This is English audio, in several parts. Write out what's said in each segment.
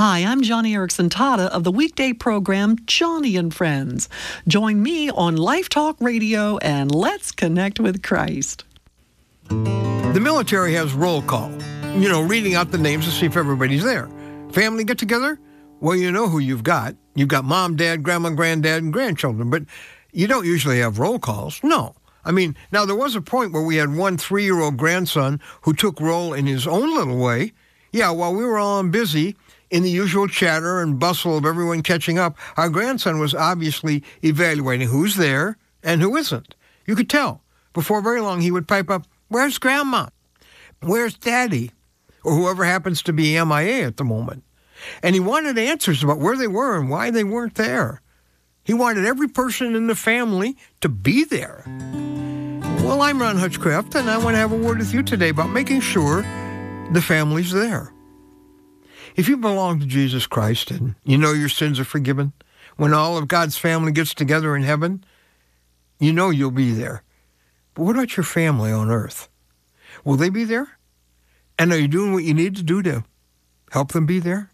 Hi, I'm Johnny Erickson Tata of the weekday program Johnny and Friends. Join me on Life Talk Radio and let's connect with Christ. The military has roll call. Reading out the names to see if everybody's there. Family get together? Well, you know who you've got. You've got mom, dad, grandma, granddad, and grandchildren, but you don't usually have roll calls. No. Now there was a point where we had one 3-year-old grandson who took roll in his own little way. Yeah, while we were all busy in the usual chatter and bustle of everyone catching up, our grandson was obviously evaluating who's there and who isn't. You could tell. Before very long, he would pipe up, "Where's Grandma? Where's Daddy?" Or whoever happens to be MIA at the moment. And he wanted answers about where they were and why they weren't there. He wanted every person in the family to be there. Well, I'm Ron Hutchcraft, and I want to have a word with you today about making sure the family's there. If you belong to Jesus Christ and you know your sins are forgiven, when all of God's family gets together in heaven, you know you'll be there. But what about your family on earth? Will they be there? And are you doing what you need to do to help them be there?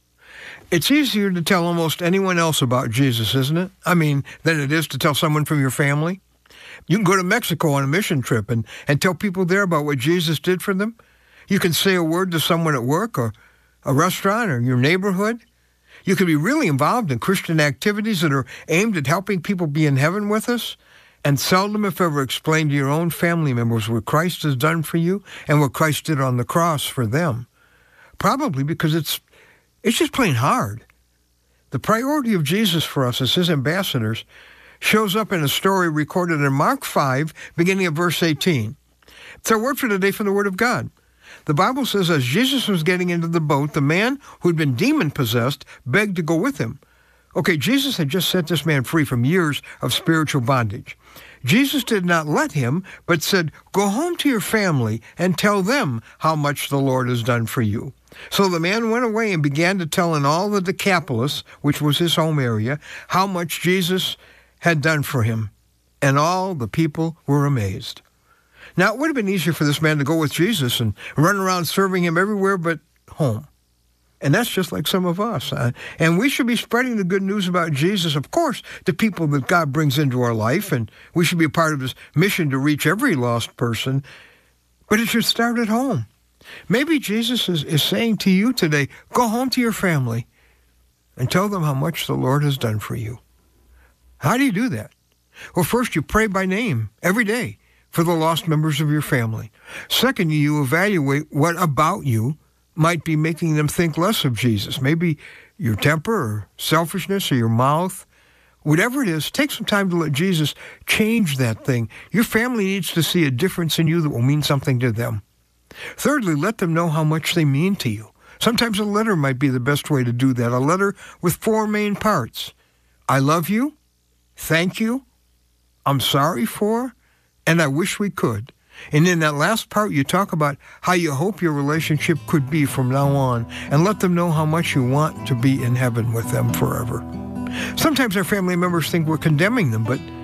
It's easier to tell almost anyone else about Jesus, isn't it? Than it is to tell someone from your family. You can go to Mexico on a mission trip and tell people there about what Jesus did for them. You can say a word to someone at work or a restaurant or your neighborhood. You can be really involved in Christian activities that are aimed at helping people be in heaven with us, and seldom, if ever, explain to your own family members what Christ has done for you and what Christ did on the cross for them. Probably because it's just plain hard. The priority of Jesus for us as his ambassadors shows up in a story recorded in Mark 5, beginning at verse 18. It's our word for today from the Word of God. The Bible says, as Jesus was getting into the boat, the man who'd been demon-possessed begged to go with him. Okay, Jesus had just set this man free from years of spiritual bondage. Jesus did not let him, but said, "Go home to your family and tell them how much the Lord has done for you." So the man went away and began to tell in all the Decapolis, which was his home area, how much Jesus had done for him. And all the people were amazed. Now, it would have been easier for this man to go with Jesus and run around serving him everywhere but home. And that's just like some of us. And we should be spreading the good news about Jesus, of course, to people that God brings into our life. And we should be a part of his mission to reach every lost person. But it should start at home. Maybe Jesus is saying to you today, go home to your family and tell them how much the Lord has done for you. How do you do that? Well, first, you pray by name every day for the lost members of your family. Second, you evaluate what about you might be making them think less of Jesus. Maybe your temper or selfishness or your mouth. Whatever it is, take some time to let Jesus change that thing. Your family needs to see a difference in you that will mean something to them. Thirdly, let them know how much they mean to you. Sometimes a letter might be the best way to do that. A letter with 4 main parts. I love you. Thank you. I'm sorry for. And I wish we could. And in that last part, you talk about how you hope your relationship could be from now on, and let them know how much you want to be in heaven with them forever. Sometimes our family members think we're condemning them, but